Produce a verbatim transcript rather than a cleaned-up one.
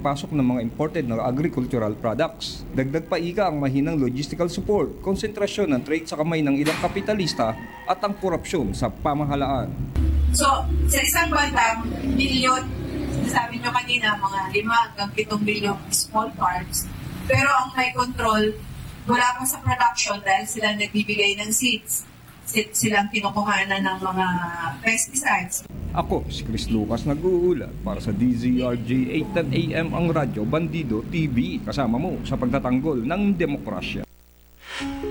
pagpasok ng mga imported na agricultural products. Dagdag pa ika ang mahinang logistical support, konsentrasyon ng trade sa kamay ng ilang kapitalista at ang korupsyon sa pamahalaan. So, sa isang bandang milyon, sabi nyo kanina, mga lima hanggang pitong milyong small farms, pero ang may control, wala pa sa production dahil sila nagbibigay ng seeds. Silang kinukuhanan ng mga pesticides. Ako, si Chris Lucas nag-uulat para sa D Z R J eight ten A M ang Radyo Bandido T V. Kasama mo sa pagtatanggol ng demokrasya.